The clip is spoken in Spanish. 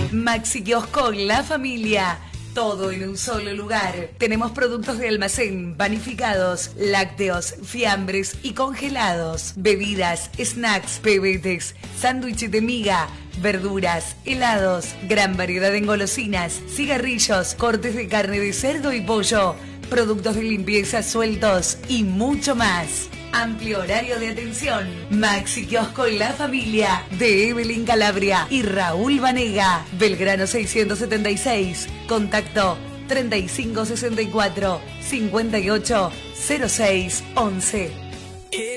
Maxi Kiosco La Familia. Todo en un solo lugar. Tenemos productos de almacén, panificados, lácteos, fiambres y congelados. Bebidas, snacks, pebetes, sándwiches de miga, verduras, helados, gran variedad en golosinas, cigarrillos, cortes de carne de cerdo y pollo, productos de limpieza sueltos y mucho más. Amplio horario de atención. Maxi Kiosco La Familia de Evelyn Calabria y Raúl Vanega. Belgrano 676. Contacto 3564 58 06 11.